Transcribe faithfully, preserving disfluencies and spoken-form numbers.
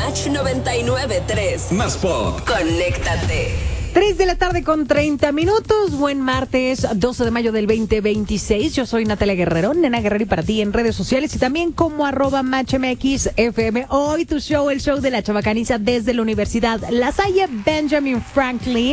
Match noventa y nueve punto tres. Más pop. Conéctate. tres de la tarde con treinta minutos. Buen martes, doce de mayo del veinte veintiséis. Yo soy Natalia Guerrero, Nena Guerrero, y para ti en redes sociales y también como arroba matchmxfm. Hoy tu show, el show de la chavacaniza desde la Universidad La Salle Benjamin Franklin.